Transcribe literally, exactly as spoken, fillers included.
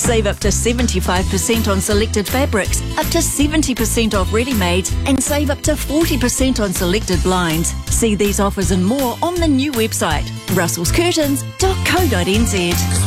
Save up to seventy-five percent on selected fabrics, up to seventy percent off ready-mades, and save up to forty percent on selected blinds. See these offers and more on the new website, russells curtains dot co dot n z.